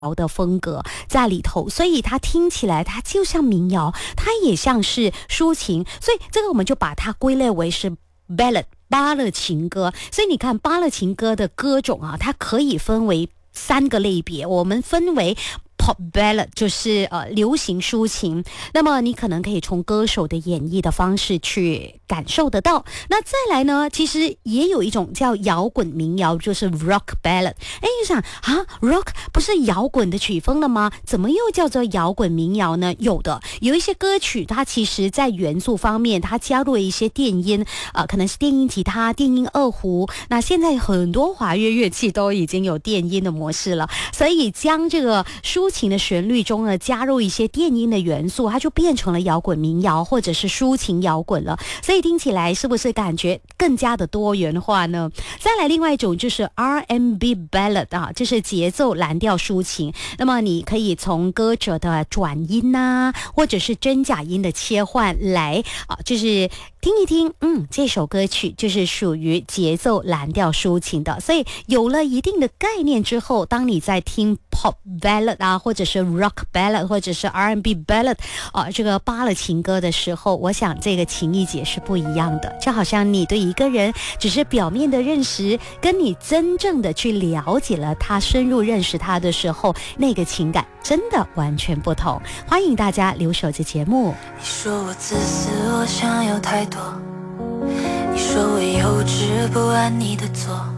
的风格在里头，所以它听起来它就像民谣，它也像是抒情，所以这个我们就把它归类为是 ballad 芭乐情歌。所以你看芭乐情歌的歌种啊，它可以分为3个类别，我们分为Pop ballad 就是流行抒情，那么你可能可以从歌手的演绎的方式去感受得到。那再来呢，其实也有一种叫摇滚民谣，就是 Rock ballad。你想啊 ，Rock 不是摇滚的曲风了吗？怎么又叫做摇滚民谣呢？有一些歌曲，它其实在元素方面，它加入了一些电音，可能是电音吉他、电音二胡。那现在很多华乐乐器都已经有电音的模式了，所以将这个抒情的旋律中呢，加入一些电音的元素，它就变成了摇滚民谣或者是抒情摇滚了。所以听起来是不是感觉更加的多元化呢？再来另外一种就是 R&B ballad 啊，就是节奏蓝调抒情。那么你可以从歌者的转音啊，或者是真假音的切换来就是听一听，这首歌曲就是属于节奏蓝调抒情的。所以有了一定的概念之后，当你在听 Pop ballad 啊，或者是 Rock ballad 或者是 R&B ballad 这个芭乐情歌的时候，我想这个情意结是不一样的。就好像你对一个人只是表面的认识，跟你真正的去了解了他，深入认识他的时候，那个情感真的完全不同。欢迎大家留守这节目。 你说我自私，我想要太多，你说我幼稚，不按你的做，